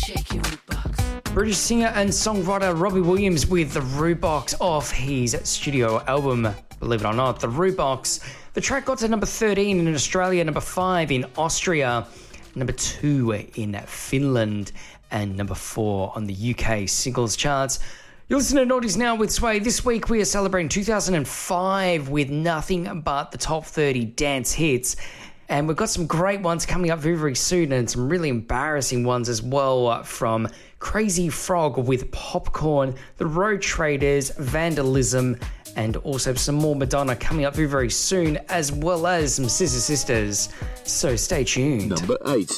British singer and songwriter Robbie Williams with The Root Box off his studio album, believe it or not, The Root Box. The track got to number 13 in Australia, number 5 in Austria, number 2 in Finland, and number 4 on the UK singles charts. You're listening to Naughties Now with Sway. This week we are celebrating 2005 with nothing but the top 30 dance hits. And we've got some great ones coming up very, very soon, and some really embarrassing ones as well, from Crazy Frog with Popcorn, The Road Traders, Vandalism, and also some more Madonna coming up very, very soon, as well as some Scissor Sisters. So stay tuned. Number 8.